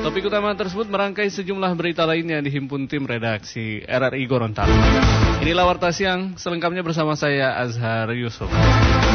Topik utama tersebut merangkai sejumlah berita lainnya dihimpun tim redaksi RRI Gorontalo. Inilah Warta Siang, selengkapnya bersama saya Azhar Yusuf.